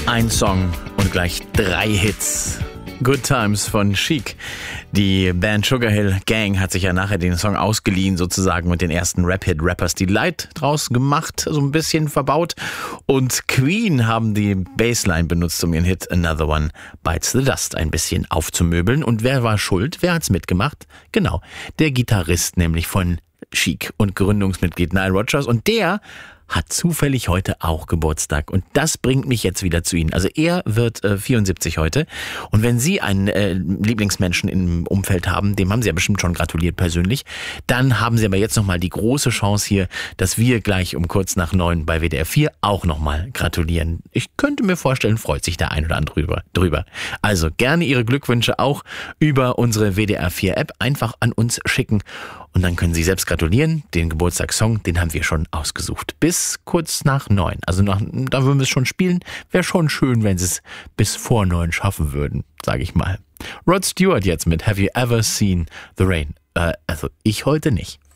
Ein Song und gleich 3 Hits. Good Times von Chic. Die Band Sugar Hill Gang hat sich ja nachher den Song ausgeliehen, sozusagen mit den ersten Rap-Hit Rappers Delight draus gemacht, so ein bisschen verbaut. Und Queen haben die Bassline benutzt, um ihren Hit Another One Bites the Dust ein bisschen aufzumöbeln. Und wer war schuld? Wer hat's mitgemacht? Genau, der Gitarrist nämlich von Chic und Gründungsmitglied Nile Rodgers. Und der hat zufällig heute auch Geburtstag. Und das bringt mich jetzt wieder zu Ihnen. Also er wird 74 heute. Und wenn Sie einen Lieblingsmenschen im Umfeld haben, dem haben Sie ja bestimmt schon gratuliert persönlich, dann haben Sie aber jetzt nochmal die große Chance hier, dass wir gleich um kurz nach 9 bei WDR 4 auch nochmal gratulieren. Ich könnte mir vorstellen, freut sich der ein oder andere drüber. Also gerne Ihre Glückwünsche auch über unsere WDR 4 App einfach an uns schicken. Und dann können Sie selbst gratulieren. Den Geburtstagssong, den haben wir schon ausgesucht. Bis kurz nach 9. Also da würden wir es schon spielen. Wäre schon schön, wenn Sie es bis vor 9 schaffen würden, sage ich mal. Rod Stewart jetzt mit Have You Ever Seen the Rain? Also ich heute nicht.